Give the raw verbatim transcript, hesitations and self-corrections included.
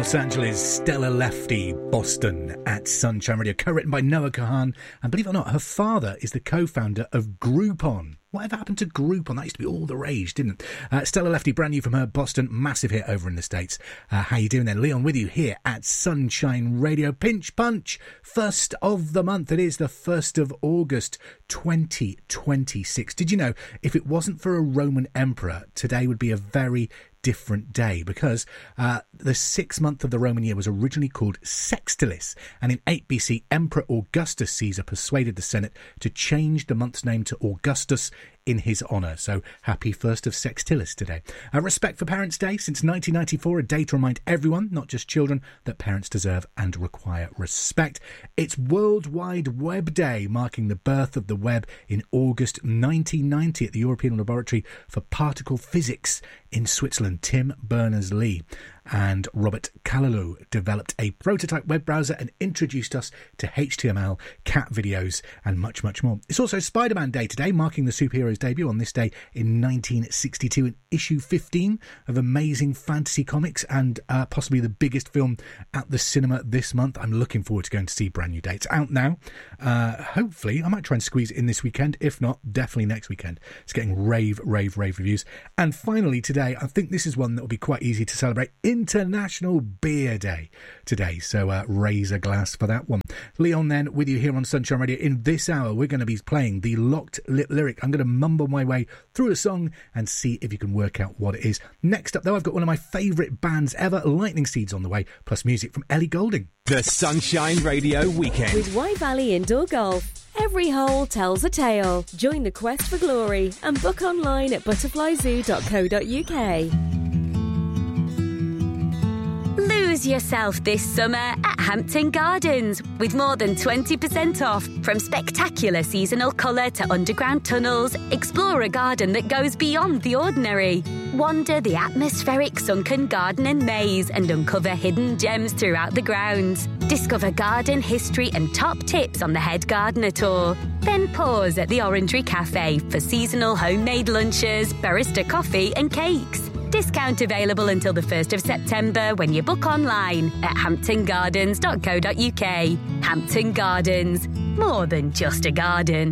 Los Angeles, Stella Lefty, Boston at Sunshine Radio, co-written by Noah Kahan, and believe it or not, her father is the co-founder of Groupon. Whatever happened to Groupon? That used to be all the rage, didn't it? Uh, Stella Lefty, brand new from her, Boston, massive hit over in the States. Uh, how you doing there? Leon with you here at Sunshine Radio. Pinch Punch, first of the month. It is the first of August, twenty twenty-six. Did you know, if it wasn't for a Roman emperor, today would be a very different day, because uh, the sixth month of the Roman year was originally called Sextilis, and in eight B C, Emperor Augustus Caesar persuaded the Senate to change the month's name to Augustus in his honour. So happy first of Sextilis today. Uh, respect for Parents' Day. Since nineteen ninety-four, a day to remind everyone, not just children, that parents deserve and require respect. It's World Wide Web Day, marking the birth of the web in August nineteen ninety at the European Laboratory for Particle Physics in Switzerland. Tim Berners-Lee and Robert Callaloo developed a prototype web browser and introduced us to H T M L, cat videos, and much, much more. It's also Spider-Man Day today, marking the superhero's debut on this day in nineteen sixty-two in issue fifteen of Amazing Fantasy Comics, and uh, possibly the biggest film at the cinema this month. I'm looking forward to going to see Brand New Day. It's out now. Uh, hopefully, I might try and squeeze it in this weekend. If not, definitely next weekend. It's getting rave, rave, rave reviews. And finally today, I think this is one that will be quite easy to celebrate. International Beer Day today, so uh, raise a glass for that one. Leon then with you here on Sunshine Radio. In this hour, we're going to be playing the Locked Lip Lyric. I'm going to mumble my way through a song and see if you can work out what it is. Next up, though, I've got one of my favourite bands ever, Lightning Seeds, on the way, plus music from Ellie Goulding. The Sunshine Radio Weekend. With Wye Valley Indoor Golf. Every hole tells a tale. Join the quest for glory and book online at butterfly zoo dot co dot uk. Lose yourself this summer at Hampton Gardens with more than twenty percent off. From spectacular seasonal colour to underground tunnels, explore a garden that goes beyond the ordinary. Wander the atmospheric sunken garden and maze and uncover hidden gems throughout the grounds. Discover garden history and top tips on the Head Gardener Tour. Then pause at the Orangery Cafe for seasonal homemade lunches, barista coffee and cakes. Discount available until the first of September when you book online at hampton gardens dot co dot uk. Hampton Gardens, more than just a garden.